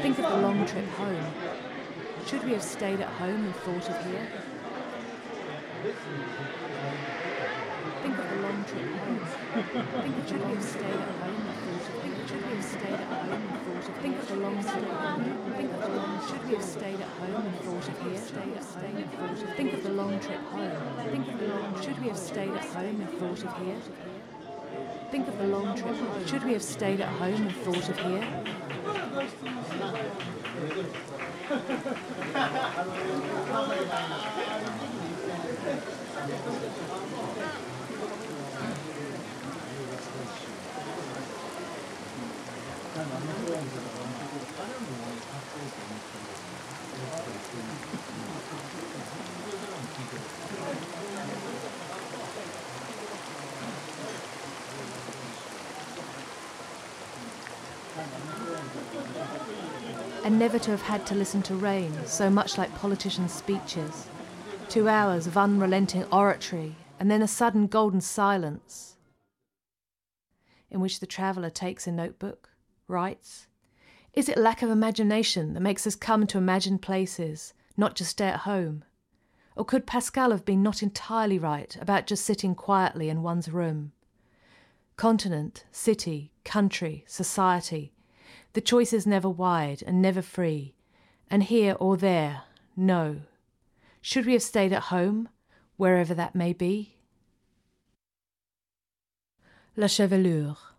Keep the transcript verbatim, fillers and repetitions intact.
Think of the long trip home. Should we have stayed at home and thought of here? Think of the long trip home. Think of should we have stayed at home and thought of think should we have stayed at home and thought of think of the long trip home. Think of the long should we have stayed at home and thought of here? Stayed at home and thought of think of the long trip home. Think of the long should we have stayed at home and thought of here? Think of the long trip home. Should we have stayed at home and thought of here? And never to have had to listen to rain, so much like politicians' speeches. Two hours of unrelenting oratory, and then a sudden golden silence, in which the traveller takes a notebook, writes. Is it lack of imagination that makes us come to imagined places, not just stay at home? Or could Pascal have been not entirely right about just sitting quietly in one's room? Continent, city, country, society, the choice is never wide and never free, and here or there, no. Should we have stayed at home, wherever that may be? La Chevelure.